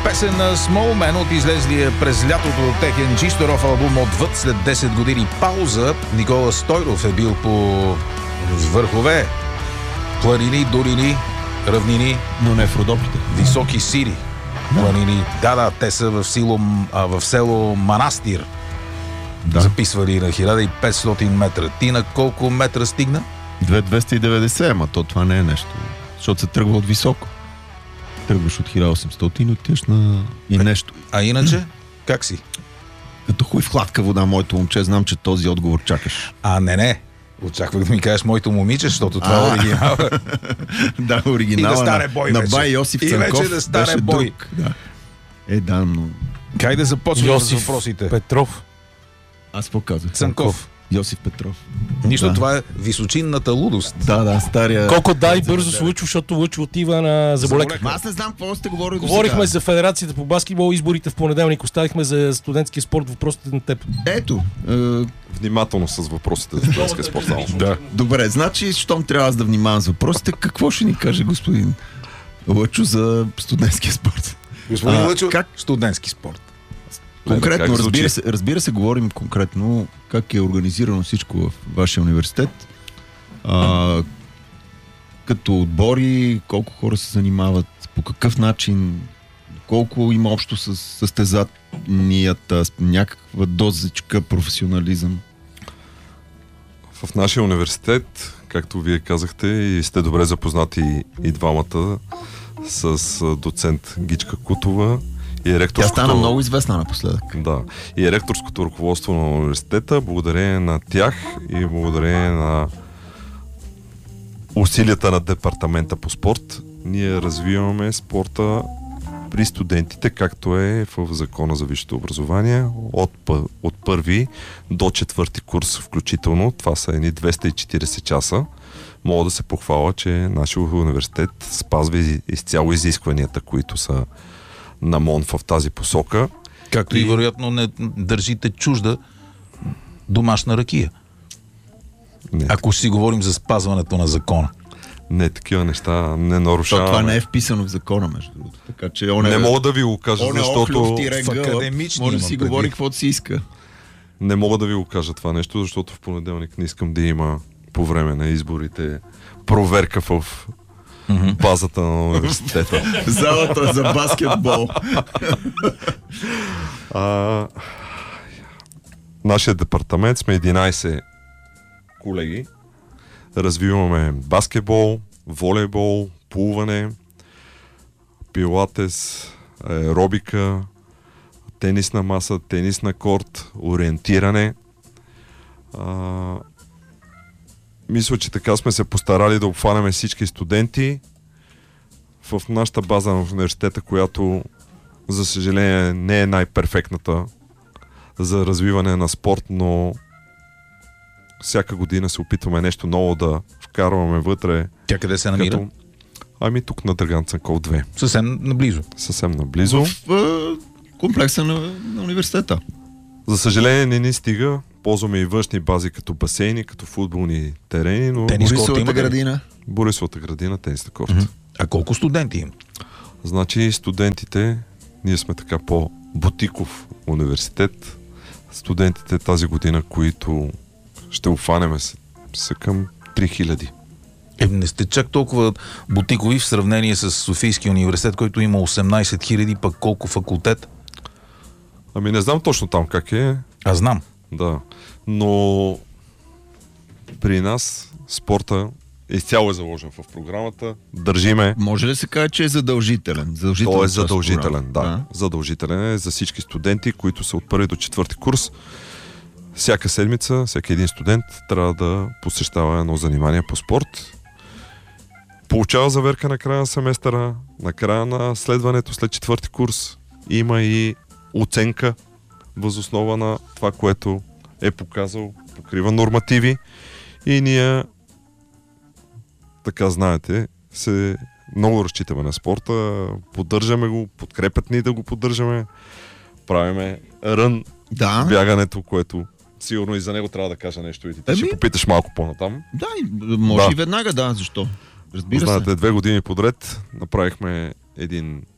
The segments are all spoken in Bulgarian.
Песен на Small Man от излезлия през лятото техен чисторов албум Отвъд след 10 години пауза. Никола Стойров е бил по върхове, планини, долини, равнини, но не в Родопите. Високи сири, планини. Да, те са в село Манастир. Да. Записвали на 1500 метра. Ти на колко метра стигна? 2290, ама това не е нещо. Защото се тръгва от високо. Тръгваш от 1800 и отиваш на и нещо. А иначе, как си? Като хуй в хладка вода, моето момче, знам, че този отговор чакаш. Не. Очаквах да ми кажеш моето момиче, защото това е оригинал. Да, оригинал. И да стане бой на вече. бай Йосиф Цанков. И вече да стане бой. Да. Но... Кай да започваме с въпросите. Петров. Аз показах. Цанков. Йосиф Петров. Нищо, това е височинната лудост. Да, стария... Колко дай бързо с Лъчо, защото Лъчо отива на заболека. Аз не знам какво сте говорили. Говорихме за Федерацията по баскетбол, изборите в понеделник, оставихме за студентския спорт, въпросите на теб. Ето. Внимателно с въпросите за студентския спорт. Да. Добре, значи, щом трябва аз да внимавам с въпросите, какво ще ни каже господин Лъчо за студентския спорт? Господин Лъчо, как? Студентски спорт. Конкретно, разбира се, говорим конкретно как е организирано всичко в вашия университет. Като отбори, колко хора се занимават, по какъв начин, колко има общо с състезанията, някаква дозичка професионализъм. В нашия университет, както вие казахте, и сте добре запознати и двамата с доцент Гичка Кутова, и ректорското... Тя стана много известна напоследък. Да. И ректорското ръководство на университета, благодарение на тях и благодарение на усилията на департамента по спорт, ние развиваме спорта при студентите, както е в Закона за висшето образование, от първи до четвърти курс включително. Това са едни 240 часа. Мога да се похваля, че нашия университет спазва изцяло изискванията, които са на МОН в тази посока. Както и вероятно не държите чужда домашна ракия. Не, ако ще си говорим за спазването на закона. Не, такива неща не нарушаваме. Това не е вписано в закона, между другото. Така че не мога да ви го кажа, защото в академични може да си говори каквото си иска. Не мога да ви го кажа това нещо, защото в понеделник не искам да има по време на изборите проверка в базата на университета. Залата за баскетбол. Нашия департамент сме 11 колеги. Развиваме баскетбол, волейбол, плуване, пилатес, аеробика, тенисна маса, тенисна корт, ориентиране. Мисля, че така сме се постарали да обхванем всички студенти в нашата база на университета, която за съжаление не е най-перфектната за развиване на спорт, но всяка година се опитваме нещо ново да вкарваме вътре. Тя къде се намира? Тук на Драган Цанков 2. Съвсем наблизо. Съвсем наблизо. В комплекса на университета. За съжаление не ни стига. Ползваме и външни бази, като басейни, като футболни терени, но... Борисовата градина. Борисовата градина, тенисна корт. А колко студенти има? Значи студентите, ние сме така по-бутиков университет. Студентите тази година, които ще обхванеме, са към 3000. Не сте чак толкова бутикови в сравнение с Софийския университет, който има 18 000, пък колко факултет? Не знам точно там как е. Аз знам. Да, но при нас спорта изцяло е заложен в програмата. Държиме. Може ли се каже, че е задължителен? Той е задължителен, да. Задължителен е за всички студенти, които са от първи до четвърти курс. Всяка седмица, всеки един студент трябва да посещава едно занимание по спорт. Получава заверка на края на семестъра, на края на следването след четвърти курс. Има и оценка въз основа на това, което е показал, покрива нормативи и ние, така знаете, се много разчитаме на спорта, поддържаме го, подкрепят ни да го поддържаме, правиме рън, бягането, което сигурно и за него трябва да кажа нещо и ти ще попиташ малко по-натам. Да, може и веднага, защо? Разбира се. 2 години подред направихме един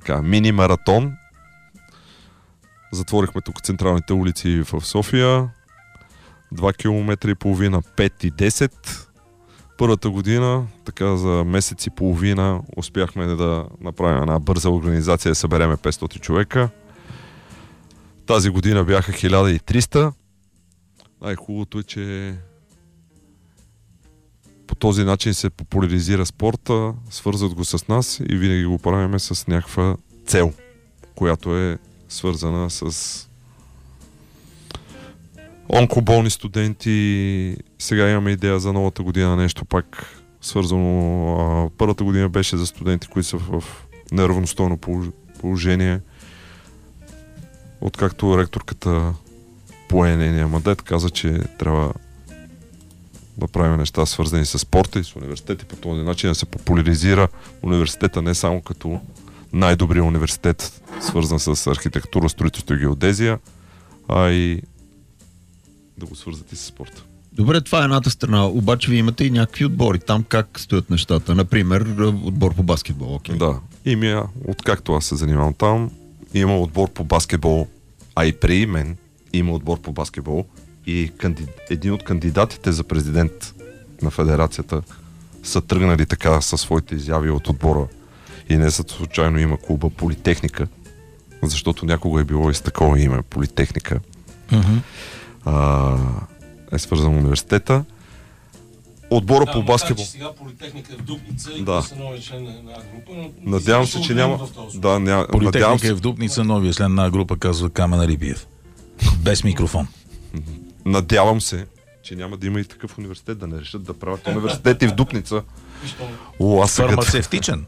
така, мини-маратон. Затворихме тук централните улици в София. 2 км и половина, 5 и 10. Първата година, така за месец и половина, успяхме да направим една бърза организация, да събереме 500 човека. Тази година бяха 1300. Най-хубавото е, че по този начин се популяризира спорта, свързват го с нас и винаги го правим с някаква цел, която е свързана с онкоболни студенти. Сега имаме идея за новата година, нещо пак свързано. Първата година беше за студенти, които са в неравностойно положение. Откакто ректорката пое нейния мандат, каза, че трябва да правим неща свързани с спорта и с университети, по този начин да се популяризира университета не само като най-добрият университет, свързан с архитектура, строителство и геодезия, а и да го свързат и с спорта. Добре, това е едната страна, обаче ви имате и някакви отбори. Там как стоят нещата? Например, отбор по баскетбол. Okay. Да, откакто аз се занимавам там, има отбор по баскетбол, а и при мен има отбор по баскетбол и един от кандидатите за президент на федерацията са тръгнали така със своите изяви от отбора. И не случайно има клуба Политехника, защото някога е било и с такова име Политехника. Е свързан университета. Отбора по баскетбол. Сега Политехника е в Дупница и са нови член на една група. Надявам се, че няма. Политехника е в Дупница, новия член на група, казва Камен Рибиев. Без микрофон. Надявам се, че няма да има и такъв университет, да не решат да правят университети в Дупница. Фармацевтичен.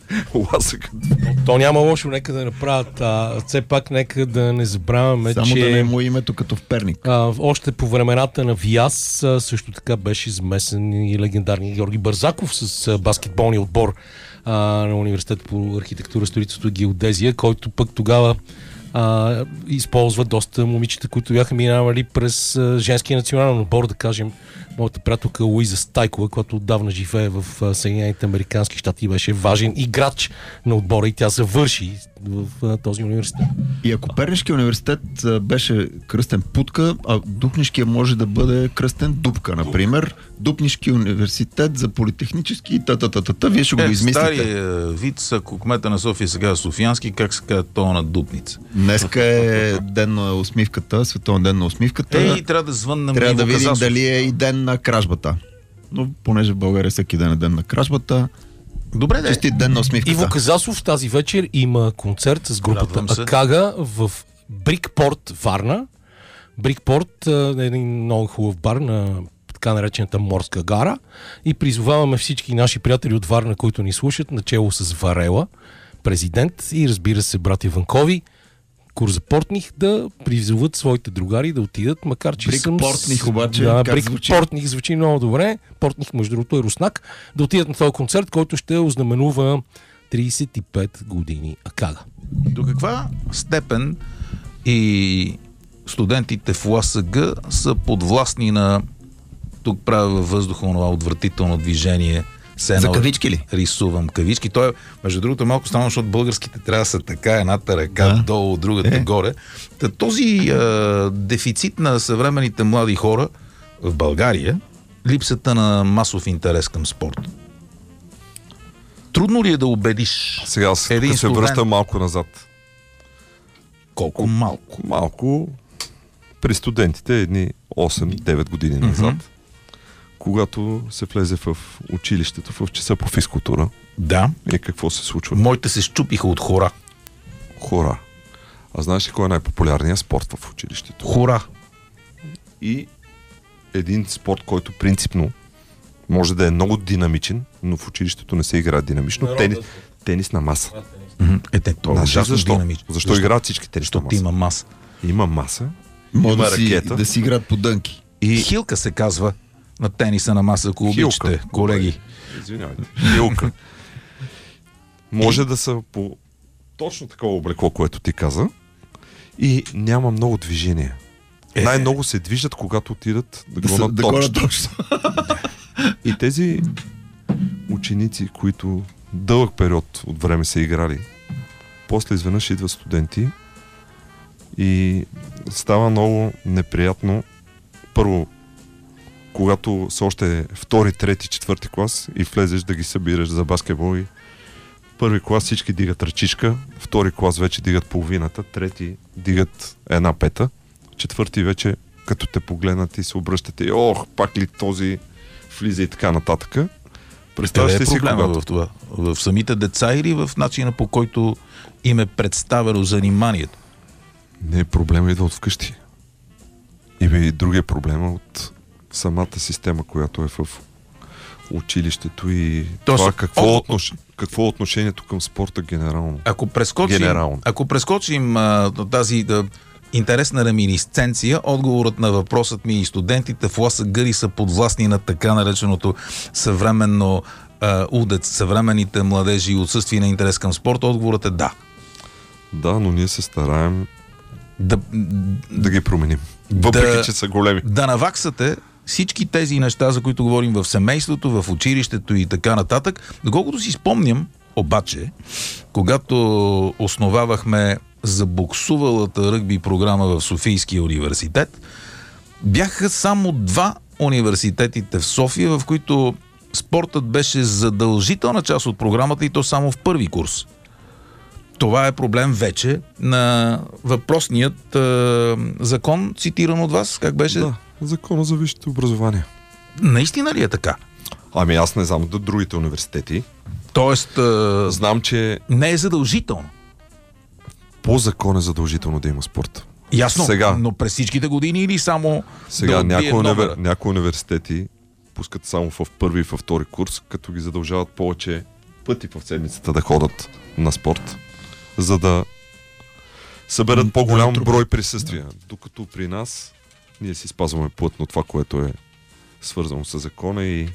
То няма лошо, нека да направят. Все пак нека да не забравяме, само че... да не е му името като в Перник. Още по времената на ВИАС също така беше измесен и легендарния Георги Бързаков с баскетболния отбор на Университет по архитектура, строителство и геодезия, който пък тогава използва доста момичета, които бяха минавали през женския национален отбор, да кажем. Моята приятелка Луиза Стайкова, която отдавна живее в Съединените американски щати, беше важен играч на отбора и тя завърши в този университет. И ако Пернишкия университет беше кръстен Путка, а Дупнишкия може да бъде кръстен Дупка, например. Дупнишки университет за политехнически вие ще го измислите. Стария вид, ако кмета на София сега е Софиянски, как се казва това на Дупница? Днеска е ден на усмивката, световен ден на усмивката. И трябва да звъннем. Трябва да видим дали е и ден на кражбата. Но понеже в България всеки ден е ден на кражбата, добре, честит ден на усмивката. Иво Казасов тази вечер има концерт с групата Акага в Брикпорт, Варна. Брикпорт е един много хубав бар на така наречената Морска гара и призоваваме всички наши приятели от Варна, които ни слушат, начело с Варела, президент и разбира се братя Ванкови, курс за Портних, да призоват своите другари да отидат, макар че съм... Портних обаче, Портних звучи много добре. Портних, между другото, е руснак. Да отидат на този концерт, който ще ознаменува 35 години Акага. До каква степен и студентите в УАСГ са подвластни на, тук правя във въздуха това отвратително движение, за кавички ли? Рисувам кавички. Той, между другото, малко странно, защото българските трябва да са така, едната ръка долу, другата горе. Този дефицит на съвременните млади хора в България, липсата на масов интерес към спорт. Трудно ли е да убедиш сега се връща малко назад? Колко малко? Малко при студентите едни 8-9 години назад. Когато се влезе в училището, в часа по физкултура. Да. И какво се случва? Моите се счупиха от хора. Хора. А знаеш ли кой е най-популярният спорт в училището? Хора. И един спорт, който принципно може да е много динамичен, но в училището не се играе динамично. Тенис на маса. Защо играят всички тенис на маса? Има маса. Има маса. Има ракета. Да си играят по дънки. И хилка се казва на тениса на маса, ако обичате, колеги. Извинявайте. Хилка. Може да са по точно такова облекло, което ти каза, и няма много движение. Най-много се движат, когато отидат да го наточат. И тези ученици, които дълъг период от време са играли после изведнъж идват студенти и става много неприятно. Първо, когато са още втори, трети, четвърти клас и влезеш да ги събираш за баскетбол и първи клас всички дигат ръчичка, втори клас вече дигат половината, трети дигат 1/5, четвърти вече като те погледнат и се обръщате, пак ли този влиза и така нататък. Представяш ли си проблема в това? В самите деца или в начина, по който им е представено заниманието? Не, проблема идва от вкъщи. И другия проблем е от самата система, която е в училището и това какво е отношението към спорта генерално. Ако прескочим тази интересна реминисценция, отговорът на въпросът ми и студентите в ЛАСАГЪРИ са подвластни на така нареченото съвременно удец, съвременните младежи и отсъствие на интерес към спорта, отговорът е да. Да, но ние се стараем да ги променим. Въпреки, че са големи. Да наваксате всички тези неща, за които говорим в семейството, в училището и така нататък. Доколкото си спомням, обаче, когато основавахме забуксувалата ръгби програма в Софийския университет, бяха само 2 университетите в София, в които спортът беше задължителна част от програмата и то само в първи курс. Това е проблем вече на въпросният закон, цитиран от вас. Как беше? Да, закона за висшето образование. Наистина ли е така? Ами аз не знам другите университети. Тоест, знам, че не е задължително. По закон е задължително да има спорт. Ясно, сега, но през всичките години или само сега някои университети пускат само в първи и във втори курс, като ги задължават повече пъти в седмицата да ходят на спорт, за да съберат по-голям брой присъствия. Докато при нас ние си спазваме плътно това, което е свързано с закона и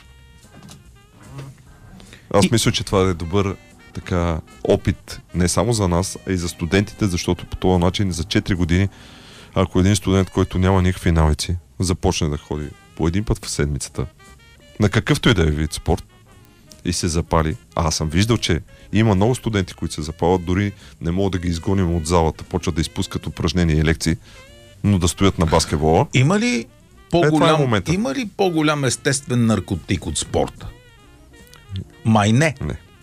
аз мисля, че това е добър така опит не само за нас, а и за студентите, защото по този начин за 4 години, ако един студент, който няма никакви навици, започне да ходи по един път в седмицата, на какъвто и да е вид спорт, и се запали. Аз съм виждал, че има много студенти, които се запалят, дори не могат да ги изгоним от залата, почват да изпускат упражнения и лекции, но да стоят на баскетбола. Има ли по-голям естествен наркотик от спорта? Май не.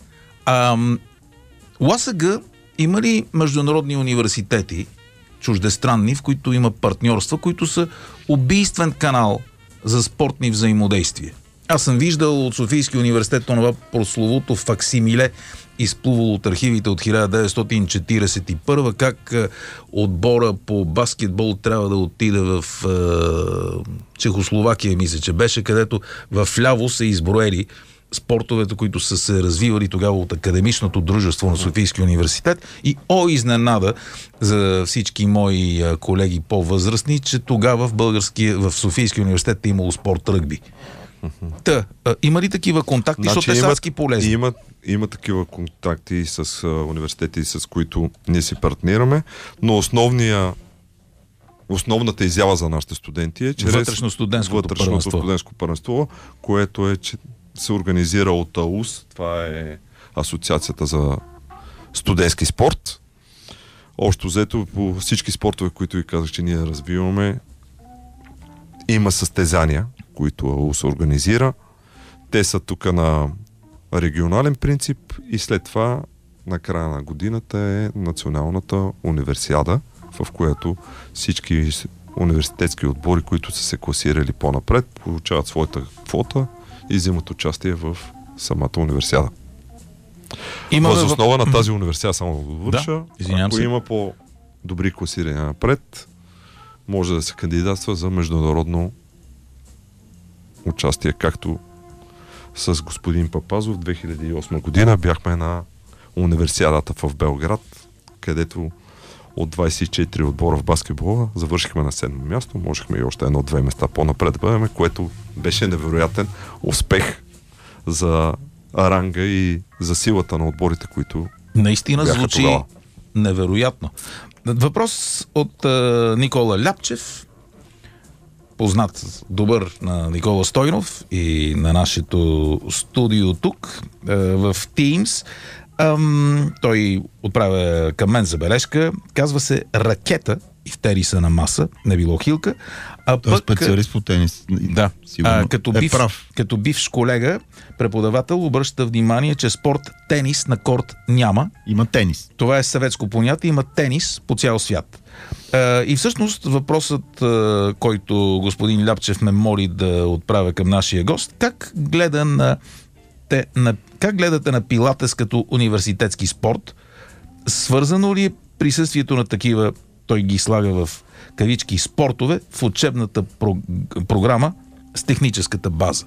ЛАСАГ има ли международни университети, чуждестранни, в които има партньорства, които са убийствен канал за спортни взаимодействия? Аз съм виждал от Софийския университет това прословото факсимиле, изплувало от архивите от 1941, как отбора по баскетбол трябва да отиде в Чехословакия, мисля, че беше, където в ляво са изброели спортовете, които са се развивали тогава от академичното дружество на Софийския университет и изненада за всички мои колеги по-възрастни, че тогава в Софийския университет е имало спорт ръгби. Има ли такива контакти, защото те са адски полезни? Има такива контакти с университети, с които ние си партнираме, но основната изява за нашите студенти е чрез вътрешно студентско първенство, което е, че се организира от АУС, това е Асоциацията за студентски спорт. Общо взето по всички спортове, които ви казах, че ние развиваме, има състезания, които АУС организира. Те са тук на регионален принцип и след това на края на годината е националната универсиада, в която всички университетски отбори, които са се класирали по-напред, получават своята квота и взимат участие в самата универсиада. Въз основа на тази универсиада, само да довърша, ако има по-добри класирания напред, може да се кандидатства за международно участие, както с господин Папазов 2008 година бяхме на универсиадата в Белград, където от 24 отбора в баскетбола завършихме на 7 място, можехме и още 1-2 места по-напред да бъдем, което беше невероятен успех за ранга и за силата на отборите, които наистина звучи тогава невероятно. Въпрос от Никола Ляпчев, познат добър на Никола Стойнов и на нашето студио тук в Teams. Той отправя към мен забележка. Казва се ракета и в тениса на маса. Не било хилка. Той е специалист по тенис. Да. Прав. Като бивш колега, преподавател, обръща внимание, че спорт тенис на корт няма. Има тенис. Това е съветско понятие. Има тенис по цял свят. И всъщност въпросът, който господин Ляпчев ме моли да отправя към нашия гост, как гледате на пилатес като университетски спорт? Свързано ли е присъствието на такива, той ги слага в кавички, спортове в учебната програма с техническата база?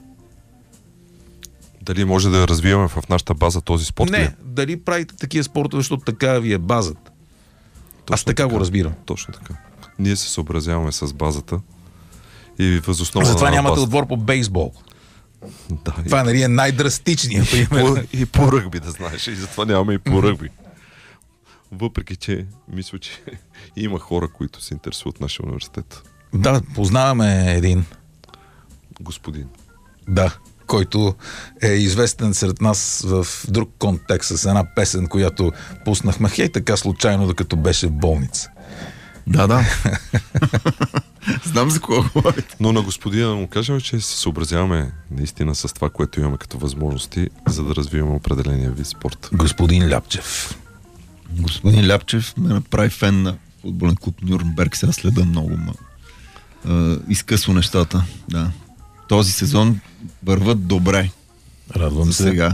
Дали може да развиваме в нашата база този спорт? Не, дали правите такива спортове, защото така ви е базата? Аз така го разбирам. Точно така. Ние се съобразяваме с базата и възоснова на затова нямате отбор по бейсбол. Да, това нали е най-драстичният пример. И по ръгби, да знаеш. И затова нямаме и по ръгби. Въпреки, че мисля, че има хора, които се интересуват нашия университет. Да, познаваме един. Господин. Да, който е известен сред нас в друг контекст с една песен, която пуснахме хей така случайно, докато беше в болница. Да. Знам за кого говорите. Но на господина му кажем, че се съобразяваме наистина с това, което имаме като възможности, за да развиваме определения вид спорт. Господин Ляпчев. Господин Ляпчев ме направи фен на футболен клуб Нюрнберг. Сега следа много. Изкъсва нещата. Да. Този сезон върват добре. Радвам се. Сега.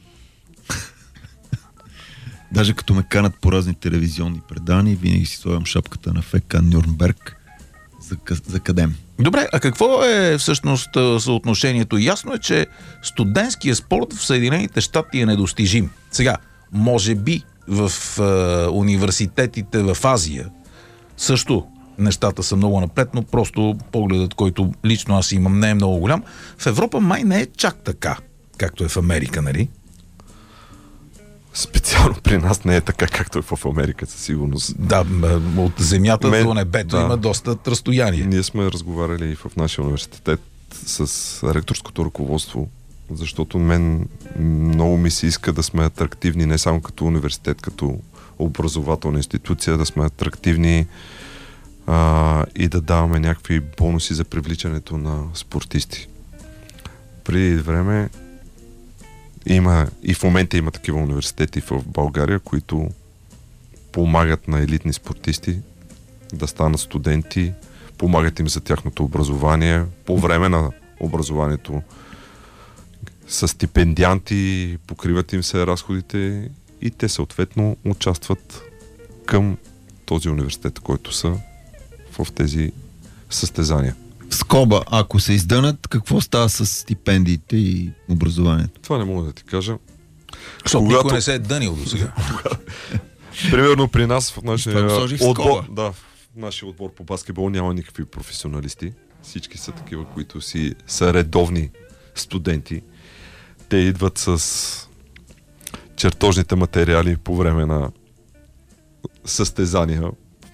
Даже като ме канат по разни телевизионни предания, винаги си слагам шапката на ФК Нюрнберг за кадем. Добре, а какво е всъщност съотношението? Ясно е, че студентския спорт в Съединените щати е недостижим. Сега, може би в университетите в Азия също нещата са много напред, но просто погледът, който лично аз имам, не е много голям. В Европа май не е чак така, както е в Америка, нали? Специално при нас не е така, както е в Америка, със сигурност. Да, от земята до небето има доста разстояние. Ние сме разговаряли и в нашия университет с ректорското ръководство, защото мен много ми се иска да сме атрактивни не само като университет, като образователна институция, да сме атрактивни и да даваме някакви бонуси за привличането на спортисти. Преди време има и в момента има такива университети в България, които помагат на елитни спортисти да станат студенти, помагат им за тяхното образование, по време на образованието са стипендианти, покриват им се разходите и те съответно участват към този университет, който са в тези състезания. Скоба, ако се издънат, какво става с стипендиите и образованието? Това не мога да ти кажа. Защото никой не се е дънил до сега. Примерно при нас в нашия отбор, в нашия отбор по баскетбол няма никакви професионалисти. Всички са такива, които са редовни студенти. Те идват с чертожните материали по време на състезания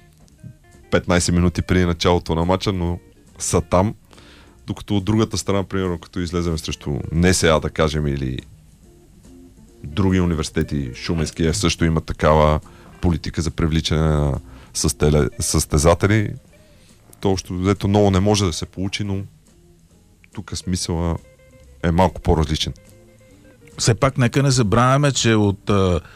15 минути преди началото на матча, но са там, докато от другата страна, примерно, като излезем срещу НСА, да кажем, или други университети, Шуменския също има такава политика за привличане на състезатели. То общо взето много не може да се получи, но тук смисъла е малко по-различен. Все пак нека не забравяме, че от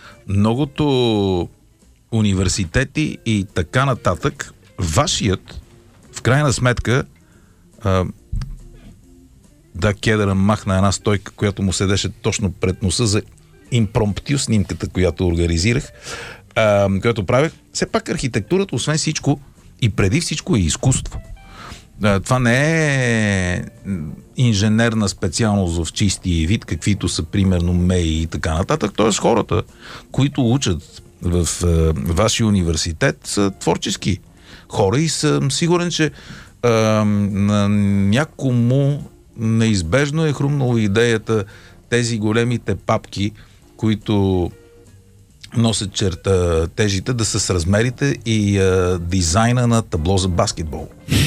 многото университети и така нататък, вашият, в крайна сметка, Кедъра махна една стойка, която му седеше точно пред носа за импромптю снимката, която организирах, която правех. Все пак архитектурата, освен всичко и преди всичко, е изкуство. Това не е инженерна специалност в чистия вид, каквито са примерно МЕИ и така нататък. Тоест хората, които учат в вашия университет, са творчески хора и съм сигурен, че на някому неизбежно е хрумнало идеята тези големите папки, които носят чертежите, да са с размерите и дизайна на табло за баскетбол.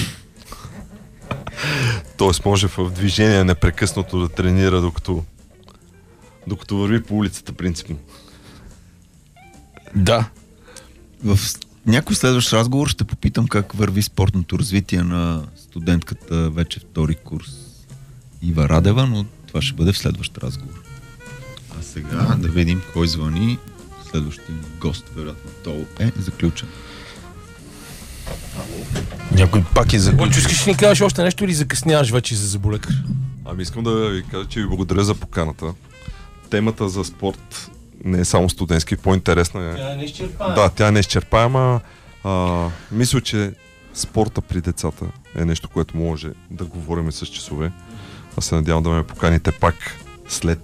Тоест може в движение непрекъснато да тренира, докато върви по улицата, принципно. Да. В някой следващ разговор ще попитам как върви спортното развитие на студентката вече втори курс Ива Радева, но това ще бъде в следващ разговор. А сега да видим кой звъни. Следващия гост, вероятно, то е заключен. Някой пак е заключен. Бончо, искаш да ни кажеш още нещо или закъсняваш вече за заболекар? Ами искам да ви кажа, че ви благодаря за поканата. Темата за спорт не е само студентски, по-интересна е. Тя е неизчерпаема. Да, тя е неизчерпаема. Мисля, че спорта при децата е нещо, което може да говорим с часове. Аз се надявам да ме поканите пак след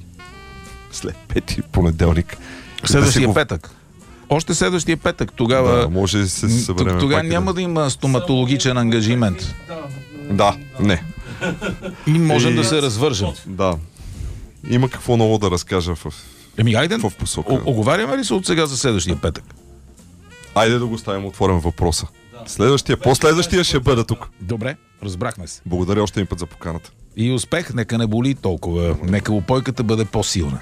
пети понеделник. Следващия петък. Още следващия петък. Тогава, Да, може да се съберем. тогава няма да има стоматологичен ангажимент. Да, не. И можем да се развържем. Да. Има какво ново да разкажа Айде, в посока. оговаряме ли се от сега за следващия петък? Айде да го ставим отворен въпроса. Последващия ще бъде тук. Добре, разбрахме се. Благодаря още един път за поканата. И успех, нека не боли толкова. Нека упойката бъде по-силна.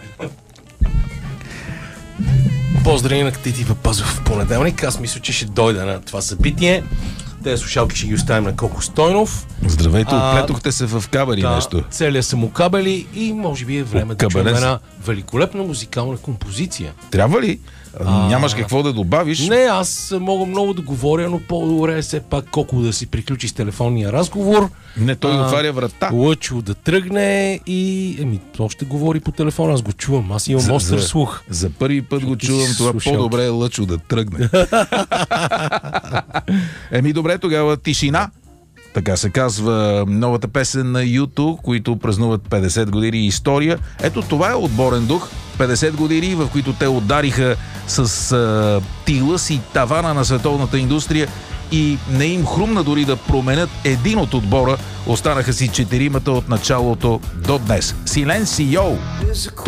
Поздрави на Тити Папазов в понеделник. Аз мисля, че ще дойда на това събитие. Тези слушалки ще ги оставим на Коко Стойнов. Здравейте, оплетохте се в кабели нещо. Целия са му кабели и може би е време да чуем една великолепна музикална композиция. Трябва ли? Нямаш какво да добавиш? Не, аз мога много да говоря, но по-добре е все пак Коко да си приключи с телефонния разговор. Не, той отваря врата. Лъчо да тръгне и той ще говори по телефона, аз го чувам, аз имам остър слух. За първи път го чувам, това по-добре е Лъчо да тръгне. Добре, тогава тишина. Така се казва новата песен на U2, които празнуват 50 години история. Ето това е отборен дух. 50 години, в които те удариха с тила си тавана на световната индустрия и не им хрумна дори да променят един от отбора. Останаха си четиримата от началото до днес. Силенсио!